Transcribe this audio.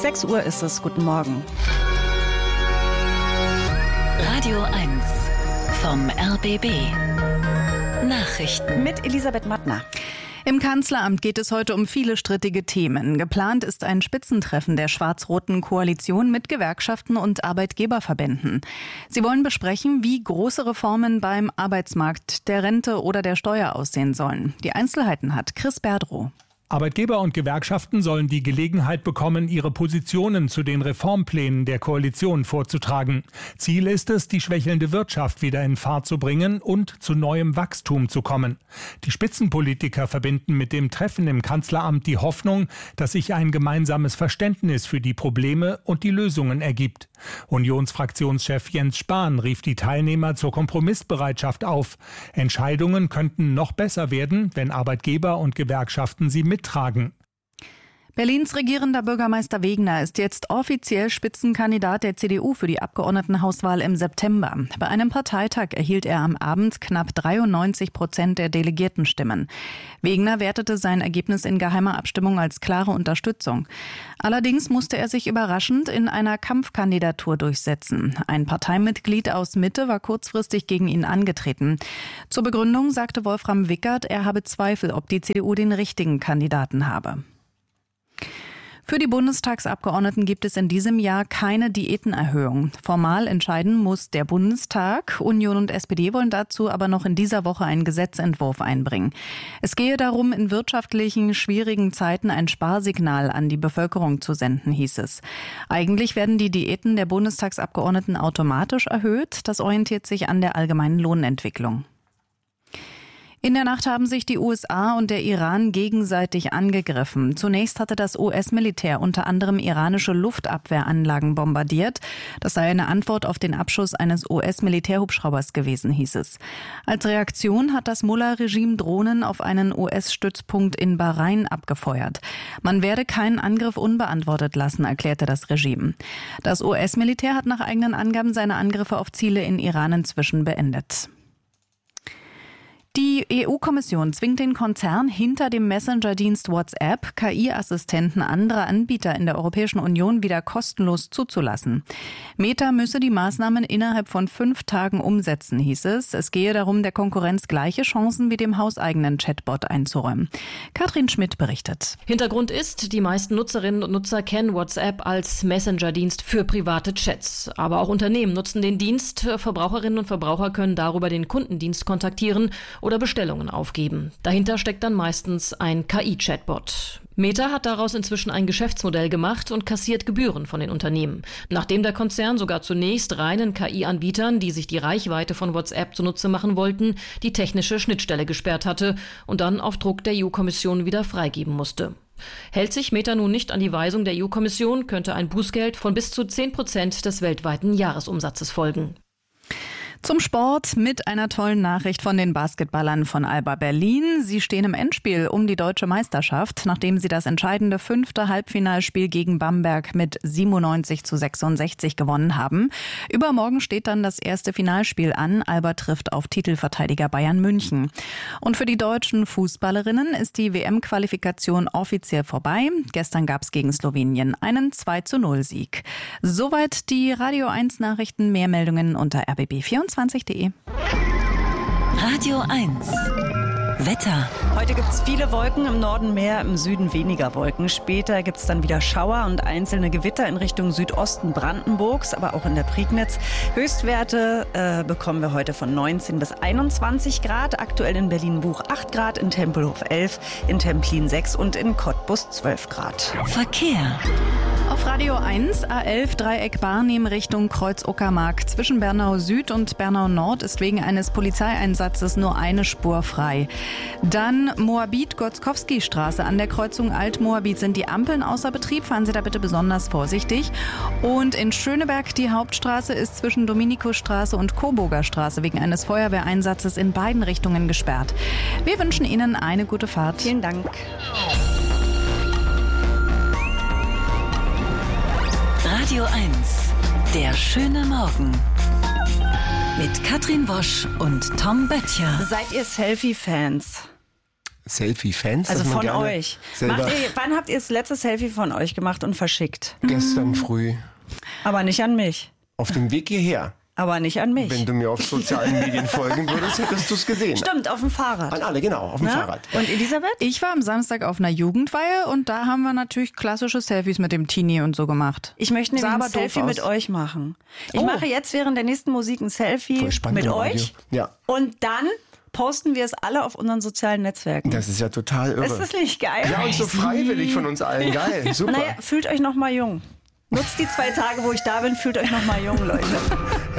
6 Uhr ist es. Guten Morgen. Radio 1 vom RBB. Nachrichten mit Elisabeth Mattner. Im Kanzleramt geht es heute um viele strittige Themen. Geplant ist ein Spitzentreffen der schwarz-roten Koalition mit Gewerkschaften und Arbeitgeberverbänden. Sie wollen besprechen, wie große Reformen beim Arbeitsmarkt, der Rente oder der Steuer aussehen sollen. Die Einzelheiten hat Chris Berdrow. Arbeitgeber und Gewerkschaften sollen die Gelegenheit bekommen, ihre Positionen zu den Reformplänen der Koalition vorzutragen. Ziel ist es, die schwächelnde Wirtschaft wieder in Fahrt zu bringen und zu neuem Wachstum zu kommen. Die Spitzenpolitiker verbinden mit dem Treffen im Kanzleramt die Hoffnung, dass sich ein gemeinsames Verständnis für die Probleme und die Lösungen ergibt. Unionsfraktionschef Jens Spahn rief die Teilnehmer zur Kompromissbereitschaft auf. Entscheidungen könnten noch besser werden, wenn Arbeitgeber und Gewerkschaften sie mittragen. Berlins regierender Bürgermeister Wegner ist jetzt offiziell Spitzenkandidat der CDU für die Abgeordnetenhauswahl im September. Bei einem Parteitag erhielt er am Abend knapp 93% der Delegiertenstimmen. Wegner wertete sein Ergebnis in geheimer Abstimmung als klare Unterstützung. Allerdings musste er sich überraschend in einer Kampfkandidatur durchsetzen. Ein Parteimitglied aus Mitte war kurzfristig gegen ihn angetreten. Zur Begründung sagte Wolfram Wickert, er habe Zweifel, ob die CDU den richtigen Kandidaten habe. Für die Bundestagsabgeordneten gibt es in diesem Jahr keine Diätenerhöhung. Formal entscheiden muss der Bundestag. Union und SPD wollen dazu aber noch in dieser Woche einen Gesetzentwurf einbringen. Es gehe darum, in wirtschaftlichen, schwierigen Zeiten ein Sparsignal an die Bevölkerung zu senden, hieß es. Eigentlich werden die Diäten der Bundestagsabgeordneten automatisch erhöht. Das orientiert sich an der allgemeinen Lohnentwicklung. In der Nacht haben sich die USA und der Iran gegenseitig angegriffen. Zunächst hatte das US-Militär unter anderem iranische Luftabwehranlagen bombardiert. Das sei eine Antwort auf den Abschuss eines US-Militärhubschraubers gewesen, hieß es. Als Reaktion hat das Mullah-Regime Drohnen auf einen US-Stützpunkt in Bahrain abgefeuert. Man werde keinen Angriff unbeantwortet lassen, erklärte das Regime. Das US-Militär hat nach eigenen Angaben seine Angriffe auf Ziele in Iran inzwischen beendet. Die EU-Kommission zwingt den Konzern hinter dem Messenger-Dienst WhatsApp, KI-Assistenten anderer Anbieter in der Europäischen Union wieder kostenlos zuzulassen. Meta müsse die Maßnahmen innerhalb von 5 Tagen umsetzen, hieß es. Es gehe darum, der Konkurrenz gleiche Chancen wie dem hauseigenen Chatbot einzuräumen. Katrin Schmidt berichtet. Hintergrund ist, die meisten Nutzerinnen und Nutzer kennen WhatsApp als Messenger-Dienst für private Chats. Aber auch Unternehmen nutzen den Dienst. Verbraucherinnen und Verbraucher können darüber den Kundendienst kontaktieren oder Bestellungen aufgeben. Dahinter steckt dann meistens ein KI-Chatbot. Meta hat daraus inzwischen ein Geschäftsmodell gemacht und kassiert Gebühren von den Unternehmen. Nachdem der Konzern sogar zunächst reinen KI-Anbietern, die sich die Reichweite von WhatsApp zunutze machen wollten, die technische Schnittstelle gesperrt hatte und dann auf Druck der EU-Kommission wieder freigeben musste. Hält sich Meta nun nicht an die Weisung der EU-Kommission, könnte ein Bußgeld von bis zu 10% des weltweiten Jahresumsatzes folgen. Zum Sport mit einer tollen Nachricht von den Basketballern von Alba Berlin. Sie stehen im Endspiel um die deutsche Meisterschaft, nachdem sie das entscheidende 5. Halbfinalspiel gegen Bamberg mit 97:66 gewonnen haben. Übermorgen steht dann das erste Finalspiel an. Alba trifft auf Titelverteidiger Bayern München. Und für die deutschen Fußballerinnen ist die WM-Qualifikation offiziell vorbei. Gestern gab es gegen Slowenien einen 2:0-Sieg. Soweit die Radio 1 Nachrichten. Mehr Meldungen unter rbb24.de. Radio 1 Wetter. Heute gibt es viele Wolken, im Norden mehr, im Süden weniger Wolken. Später gibt es dann wieder Schauer und einzelne Gewitter in Richtung Südosten Brandenburgs, aber auch in der Prignitz. Höchstwerte bekommen wir heute von 19 bis 21 Grad. Aktuell in Berlin-Buch 8 Grad, in Tempelhof 11, in Templin 6 und in Cottbus 12 Grad. Verkehr. Auf Radio 1, A11 Dreieck Barnim Richtung Kreuz-Uckermark. Zwischen Bernau Süd und Bernau Nord ist wegen eines Polizeieinsatzes nur eine Spur frei. Dann Moabit-Gotzkowski-Straße. An der Kreuzung Alt-Moabit sind die Ampeln außer Betrieb. Fahren Sie da bitte besonders vorsichtig. Und in Schöneberg die Hauptstraße ist zwischen Dominikusstraße und Coburger Straße wegen eines Feuerwehreinsatzes in beiden Richtungen gesperrt. Wir wünschen Ihnen eine gute Fahrt. Vielen Dank. Radio 1, der schöne Morgen. Mit Katrin Wosch und Tom Böttcher. Seid ihr Selfie-Fans? Selfie-Fans? Also dass man von gerne euch. selber- Wann habt ihr das letzte Selfie von euch gemacht und verschickt? Gestern früh. Aber nicht an mich. Auf dem Weg hierher. Aber nicht an mich. Wenn du mir auf sozialen Medien folgen würdest, hättest du es gesehen. Stimmt, auf dem Fahrrad. An alle, genau, auf dem Ja? Fahrrad. Und Elisabeth? Ich war am Samstag auf einer Jugendweihe und da haben wir natürlich klassische Selfies mit dem Teenie und so gemacht. Ich möchte nämlich Sah ein aber doof Selfie aus. mit euch machen. Ich Oh. mache jetzt während der nächsten Musik ein Selfie Voll spannend mit im Radio. euch. Ja. Und dann posten wir es alle auf unseren sozialen Netzwerken. Das ist ja total irre. Ist das nicht geil? Ja, und so freiwillig von uns allen. Geil, super. Naja, fühlt euch noch mal jung. Nutzt die 2 Tage, wo ich da bin, fühlt euch noch mal jung, Leute.